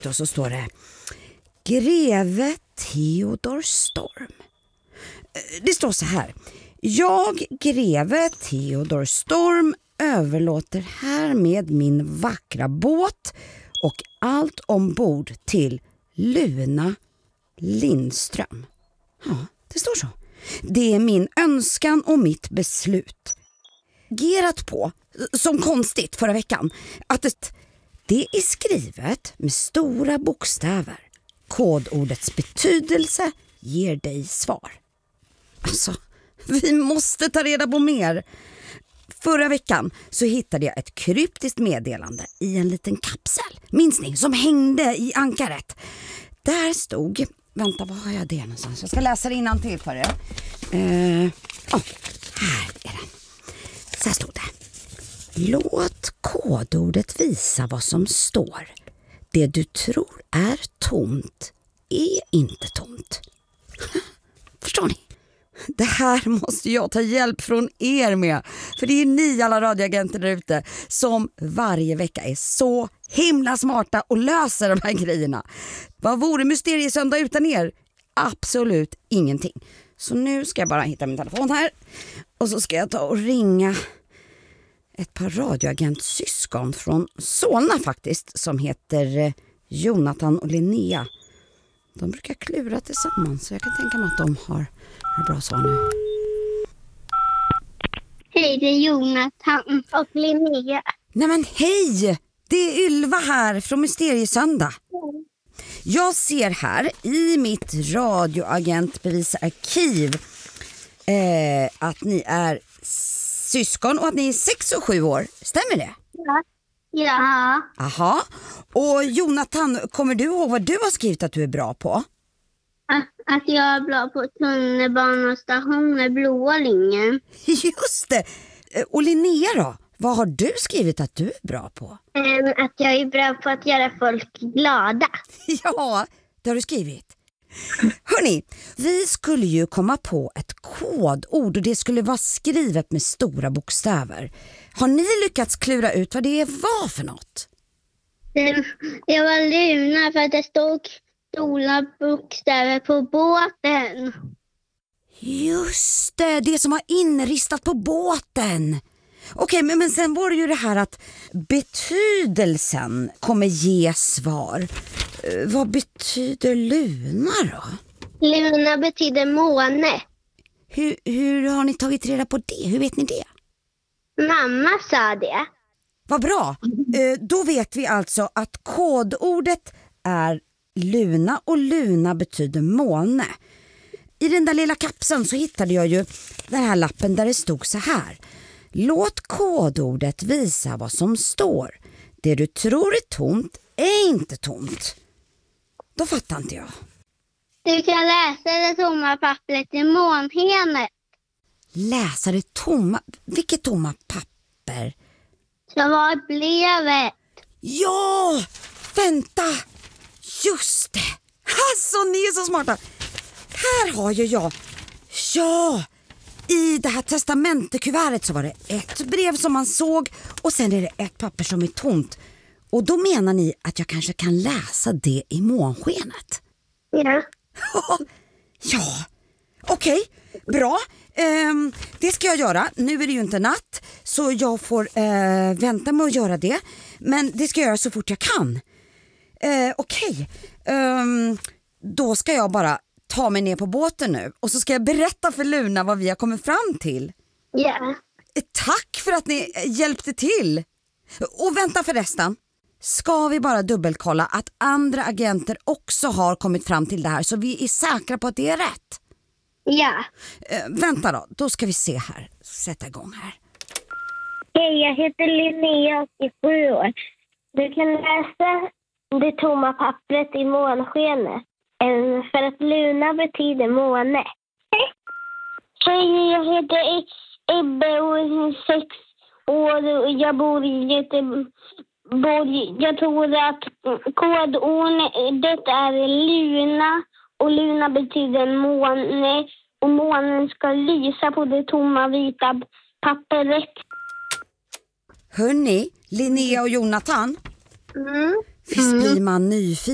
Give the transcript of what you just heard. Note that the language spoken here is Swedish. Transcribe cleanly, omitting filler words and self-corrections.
Och så står det Greve Theodor Storm. Det står så här: jag, greve Theodor Storm, överlåter härmed min vackra båt och allt ombord till Luna Lindström. Ja, det står så. Det är min önskan och mitt beslut. Gerat på, som konstigt förra veckan, att det är skrivet med stora bokstäver. Kodordets betydelse ger dig svar. Alltså, vi måste ta reda på mer. Förra veckan så hittade jag ett kryptiskt meddelande i en liten kapsel. Minns ni? Som hängde i ankaret. Där stod... Vänta, vad har jag det någonstans? Jag ska läsa det innantill för er. Här är den. Så här stod det. Låt kodordet visa vad som står. Det du tror är tomt är inte tomt. Förstår ni? Det här måste jag ta hjälp från er med. För det är ni alla radioagenter där ute som varje vecka är så himla smarta och löser de här grejerna. Vad vore Mysteriesöndag utan er? Absolut ingenting. Så nu ska jag bara hitta min telefon här. Och så ska jag ta och ringa ett par radioagentsyskon från Solna faktiskt, som heter Jonathan och Linnea. De brukar klura tillsammans, så jag kan tänka mig att de har bra svar nu. Hej, det är Jonathan och Linnea. Nej men hej! Det är Ylva här från Mysteriesöndag. Jag ser här i mitt radioagentbevisarkiv att ni är syskon och att ni är 6 och 7 år. Stämmer det? Ja. Aha. Och Jonathan, kommer du ihåg vad du har skrivit att du är bra på? Att jag är bra på tunnelbanestationer, blåa linjen. Just det! Och Linnea då? Vad har du skrivit att du är bra på? Att jag är bra på att göra folk glada. Ja, det har du skrivit. Hörrni, vi skulle ju komma på ett kodord och det skulle vara skrivet med stora bokstäver. Har ni lyckats klura ut vad det var för något? Jag var Luna för att det stod stora bokstäver på båten. Just det, det som var inristat på båten. Okej, men sen var det ju det här att betydelsen kommer ge svar. Vad betyder Luna då? Luna betyder måne. Hur har ni tagit reda på det? Hur vet ni det? Mamma sa det. Vad bra. Då vet vi alltså att kodordet är Luna och Luna betyder måne. I den där lilla kapseln så hittade jag ju den här lappen där det stod så här. Låt kodordet visa vad som står. Det du tror är tomt är inte tomt. Då fattar inte jag. Du kan läsa det tomma pappret i månhenet. Läsa det tomma? Vilket tomma papper? Så var brevet. Ja! Vänta! Just det! Alltså, ni är så smarta. Här har ju jag. Ja! I det här testamentekuvertet så var det ett brev som man såg och sen är det ett papper som är tomt. Och då menar ni att jag kanske kan läsa det i månskenet? Ja. Ja, okej, bra. Det ska jag göra. Nu är det ju inte natt så jag får vänta med att göra det. Men det ska jag göra så fort jag kan. Okej, då ska jag bara ta mig ner på båten nu. Och så ska jag berätta för Luna vad vi har kommit fram till. Ja. Tack för att ni hjälpte till. Och vänta förresten. Ska vi bara dubbelkolla att andra agenter också har kommit fram till det här så vi är säkra på att det är rätt? Ja. Vänta då ska vi se här. Sätta igång här. Hej, jag heter Linnea och är 7 år. Du kan läsa det tomma pappret i månskenet. För att Luna betyder måne. Hej, jag heter Ebbe och är 6 år och jag bor i Göteborg. Jag tror att kodordet är Luna och Luna betyder måne och månen ska lysa på det tomma vita pappret. Hörrni, Linnea och Jonathan. Visst blir man nyfiken?